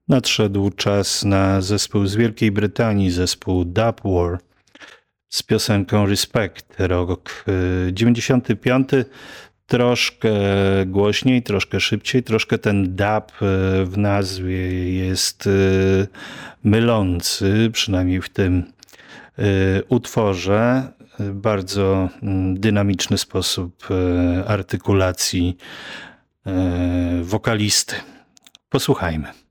Nadszedł czas na zespół z Wielkiej Brytanii, zespół Dub War z piosenką Respect, rok 95. Troszkę głośniej, troszkę szybciej, troszkę ten dub w nazwie jest mylący, przynajmniej w tym utworze. Bardzo dynamiczny sposób artykulacji wokalisty. Posłuchajmy.